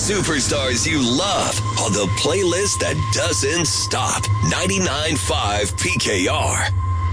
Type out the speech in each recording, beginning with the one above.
superstars you love on the playlist that doesn't stop. 99.5 PKR.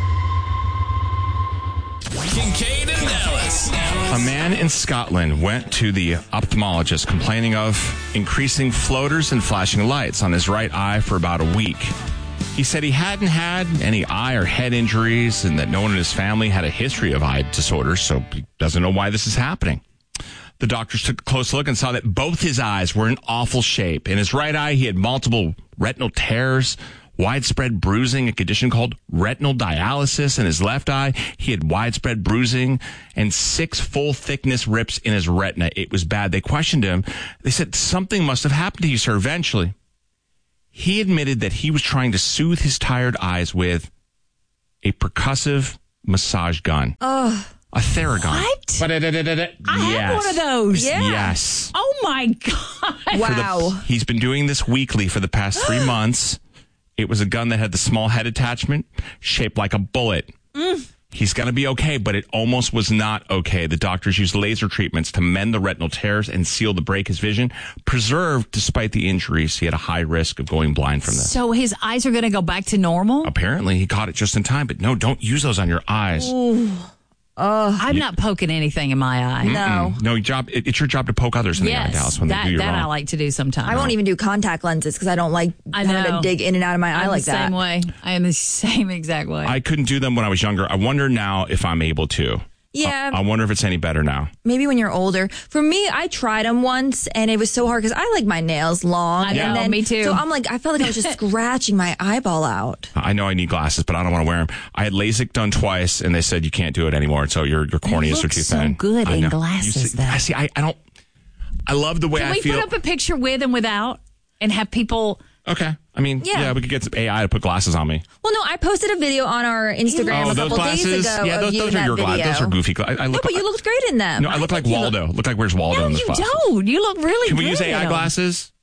Kincaid and Dallas. A man in Scotland went to the ophthalmologist complaining of increasing floaters and flashing lights on his right eye for about a week. He said he hadn't had any eye or head injuries and that no one in his family had a history of eye disorders, so he doesn't know why this is happening. The doctors took a close look and saw that both his eyes were in awful shape. In his right eye, he had multiple retinal tears, widespread bruising, a condition called retinal dialysis. In his left eye, he had widespread bruising and 6 full-thickness rips in his retina. It was bad. They questioned him. They said, something must have happened to you, sir, eventually. He admitted that he was trying to soothe his tired eyes with a percussive massage gun. A Theragun. What? I have one of those. Yeah. Yes. Oh, my God. Wow. He's been doing this weekly for the past 3 months. It was a gun that had the small head attachment, shaped like a bullet. He's going to be okay, but it almost was not okay. The doctors used laser treatments to mend the retinal tears and seal to break his vision. Preserved despite the injuries. He had a high risk of going blind from this. So his eyes are going to go back to normal? Apparently, he caught it just in time, but no, don't use those on your eyes. Ooh. I'm not poking anything in my eye. No. No, it's your job to poke others in the eye, Dallas, when they do you wrong. That I like to do sometimes. I won't even do contact lenses because I don't like having to dig in and out of my eye like that. I'm the same way. I am the same exact way. I couldn't do them when I was younger. I wonder now if I'm able to. Yeah. I wonder if it's any better now. Maybe when you're older. For me, I tried them once, and it was so hard because I like my nails long. I know, and then, me too. So I'm like, I felt like I was just scratching my eyeball out. I know I need glasses, but I don't want to wear them. I had LASIK done twice, and they said you can't do it anymore. So your corneas are too so thin. good I in know. glasses, though. I see. I don't. I love the way Can I we feel. put up a picture with and without and have people... Okay. I mean, yeah, we could get some AI to put glasses on me. Well, no, I posted a video on our Instagram a couple days ago. Yeah, those are your glasses. Those are goofy glasses. No, but you looked great in them. No, I look like Waldo. Look like where's Waldo No, in this you glasses? don't. You look really Can good we use AI glasses?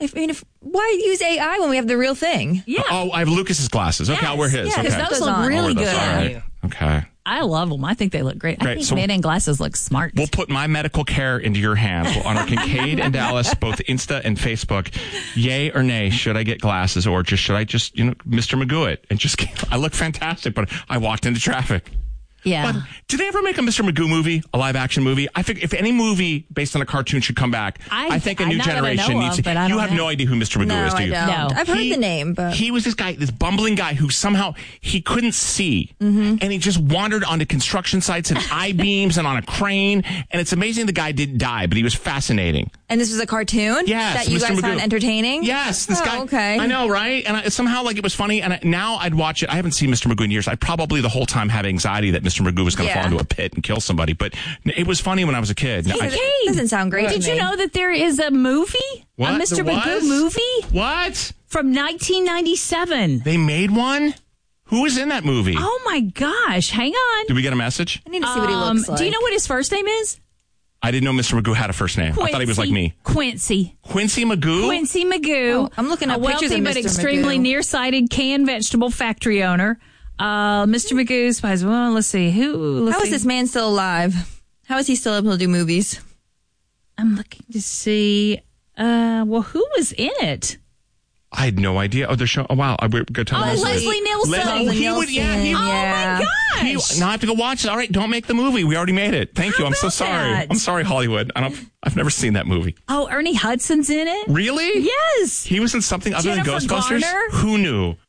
Why use AI when we have the real thing? Yeah. Oh, I have Lucas's glasses. Okay, I'll wear his. Yeah, okay. Those look really good All on right. you. Okay. I love them. I think they look great. I think So men in glasses look smart. We'll put my medical care into your hands on our Kincaid and Dallas, both Insta and Facebook. Yay or nay, should I get glasses or should I just, Mr. Magoo it? And I look fantastic, but I walked into traffic. Yeah. But did they ever make a Mr. Magoo movie, a live action movie? I think if any movie based on a cartoon should come back, I think a new generation needs to. You have no idea who Mr. Magoo is, do you? No, I don't. I've heard the name, but he was this bumbling guy who somehow he couldn't see, and he just wandered onto construction sites and I-beams and on a crane. And it's amazing the guy didn't die, but he was fascinating. And this was a cartoon? Yes. That you Mr. guys Magoo. found entertaining? Yes. This guy. Okay. I know, right? And somehow it was funny. And now I'd watch it. I haven't seen Mr. Magoo in years. I probably the whole time have anxiety that Mr. Magoo was going to fall into a pit and kill somebody. But it was funny when I was a kid. It doesn't sound great to Did me. you know that there is a movie? What? A Mr. There Magoo was? movie? What? From 1997. They made one? Who was in that movie? Oh, my gosh. Hang on. Did we get a message? I need to see what he looks like. Do you know what his first name is? I didn't know Mr. Magoo had a first name. I thought he was like me. Quincy. Quincy Magoo? Quincy Magoo. Oh, I'm looking at a pictures of wealthy but Mr. extremely Magoo. nearsighted canned vegetable factory owner. Mr. Magoo spies. Well, let's see. How is this man still alive? How is he still able to do movies? I'm looking to see. Well, who was in it? I had no idea. Oh, they're showing. Oh, wow. We're going to tell Leslie Nielsen. He would, yeah. Oh, my gosh. Now I have to go watch it. All right, don't make the movie. We already made it. Thank you. I'm so about sorry. that? I'm sorry, Hollywood. I've never seen that movie. Oh, Ernie Hudson's in it? Really? Yes. He was in something other Jennifer than Ghostbusters? Garner? Who knew?